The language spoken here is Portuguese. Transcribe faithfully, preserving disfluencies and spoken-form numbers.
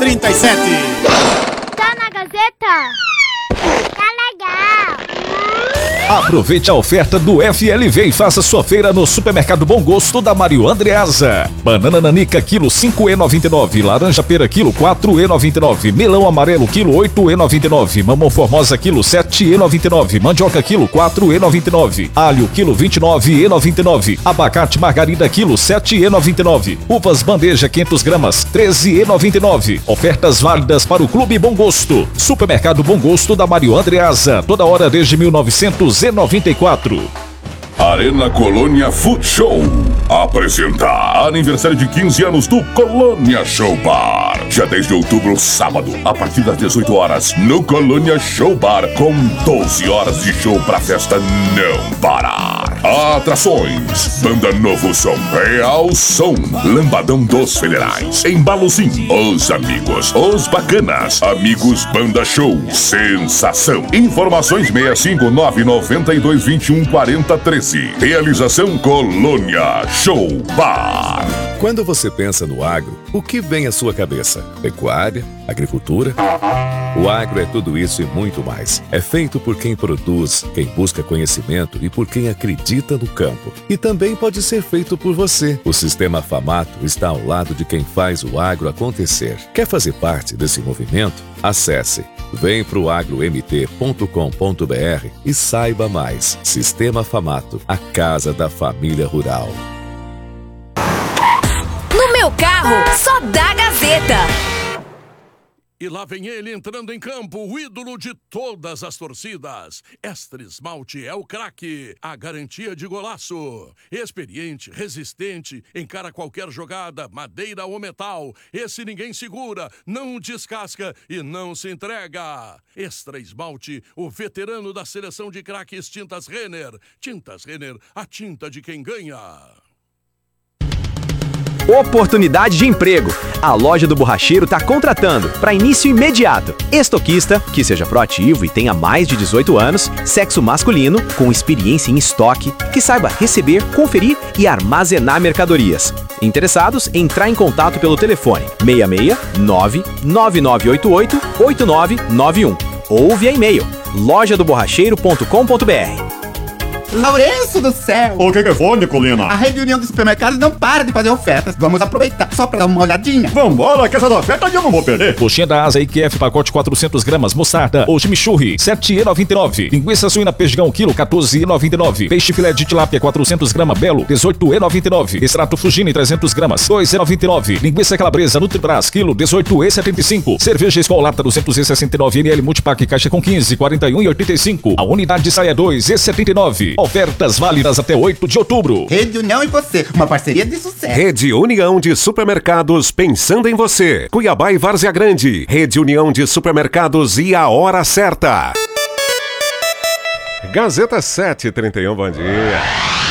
trinta e sete. Tá na Gazeta? Tá legal. Aproveite a oferta do F L V e faça sua feira no Supermercado Bom Gosto da Mário Andreasa. Banana nanica quilo cinco reais e noventa e nove, laranja pera quilo quatro reais e noventa e nove, melão amarelo quilo oito reais e noventa e nove, mamão formosa quilo sete reais e noventa e nove, mandioca quilo quatro reais e noventa e nove, alho quilo vinte e nove reais e noventa e nove, abacate margarida quilo sete reais e noventa e nove, uvas bandeja quinhentas gramas treze reais e noventa e nove. Ofertas válidas para o Clube Bom Gosto. Supermercado Bom Gosto da Mário Andreasa, toda hora desde mil novecentos e noventa e quatro. Arena Colônia Food Show apresenta aniversário de quinze anos do Colônia Show Bar. Já desde outubro, sábado, a partir das dezoito horas, no Colônia Show Bar, com doze horas de show pra festa não parar. Atrações: Banda Novo Som, Real Som, Lambadão dos Federais, Embalozinho, Os Amigos, Os Bacanas, Amigos Banda Show, Sensação. Informações seis cinco nove nove dois dois um quatro três. Realização Colônia Show Bar. Quando você pensa no agro, o que vem à sua cabeça? Pecuária? Agricultura? O agro é tudo isso e muito mais. É feito por quem produz, quem busca conhecimento e por quem acredita no campo. E também pode ser feito por você. O Sistema Famato está ao lado de quem faz o agro acontecer. Quer fazer parte desse movimento? Acesse vem pro agro m t ponto com ponto b r e saiba mais. Sistema Famato, a casa da família rural. No meu carro, só dá Gazeta. E lá vem ele entrando em campo, o ídolo de todas as torcidas. Extra Esmalte é o craque, a garantia de golaço. Experiente, resistente, encara qualquer jogada, madeira ou metal. Esse ninguém segura, não descasca e não se entrega. Extra Esmalte, o veterano da seleção de craques Tintas Renner. Tintas Renner, a tinta de quem ganha. Oportunidade de emprego. A loja do borracheiro está contratando para início imediato. Estoquista, que seja proativo e tenha mais de dezoito anos, sexo masculino, com experiência em estoque, que saiba receber, conferir e armazenar mercadorias. Interessados, entrar em contato pelo telefone seis seis nove nove nove oito oito oito nove nove um ou via e-mail loja do borracheiro ponto com ponto b r. Lourenço do céu! O que que foi, Nicolina? A Rede União dos Supermercados não para de fazer ofertas. Vamos aproveitar só pra dar uma olhadinha. Vambora, que essa oferta eu não vou perder. Coxinha da Asa I Q F, pacote quatrocentas gramas, mostarda ou chimichurri, sete reais e noventa e nove. Linguiça suína peixão, quilo, quatorze reais e noventa e nove. Peixe filé de tilápia, quatrocentas gramas, belo, dezoito reais e noventa e nove. Extrato Fugini, trezentas gramas, dois reais e noventa e nove. Linguiça calabresa, Nutribras, quilo, dezoito reais e setenta e cinco. Cerveja Skol Lata, duzentos e sessenta e nove mililitros, multipack, caixa com quinze, quarenta e um reais e oitenta e cinco. A unidade saia dois reais e setenta e nove. Ofertas válidas até oito de outubro. Rede União e você, uma parceria de sucesso. Rede União de Supermercados, pensando em você. Cuiabá e Várzea Grande. Rede União de Supermercados e a hora certa. Gazeta sete e trinta e um, bom dia.